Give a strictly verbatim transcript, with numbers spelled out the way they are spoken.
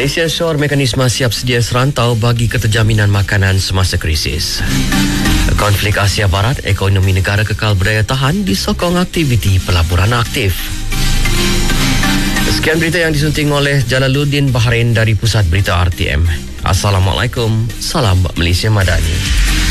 Malaysia syor mekanisme siap sedia serantau bagi keterjaminan makanan semasa krisis. Konflik Asia Barat, ekonomi negara kekal berdaya tahan disokong aktiviti pelaburan aktif. Sekian berita yang disunting oleh Jalaluddin Bahrain dari Pusat Berita R T M. Assalamualaikum, salam Malaysia Madani.